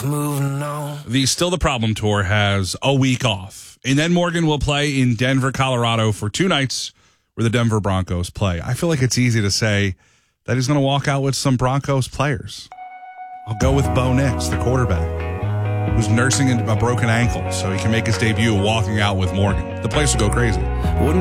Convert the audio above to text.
Moving on. The Still the Problem Tour has a week off. And then Morgan will play in Denver, Colorado for 2 nights where the Denver Broncos play. I feel like it's easy to say that he's going to walk out with some Broncos players. I'll go with Bo Nix, the quarterback, who's nursing a broken ankle so he can make his debut walking out with Morgan. The place will go crazy. Wouldn't